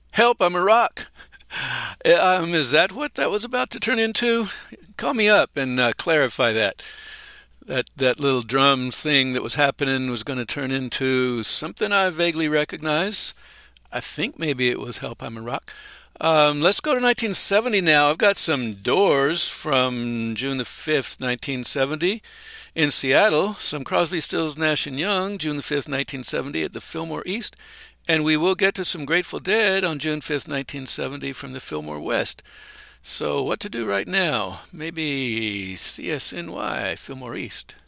Help, I'm a rock. Is that what that was about to turn into? Call me up and clarify that. That little drums thing that was happening was going to turn into something I vaguely recognize. I think maybe it was Help, I'm a Rock. Let's go to 1970 now. I've got some Doors from June the 5th, 1970 in Seattle. Some Crosby, Stills, Nash and Young, June the 5th, 1970 at the Fillmore East. And we will get to some Grateful Dead on June 5th, 1970 from the Fillmore West. So what to do right now? Maybe CSNY, Fillmore East.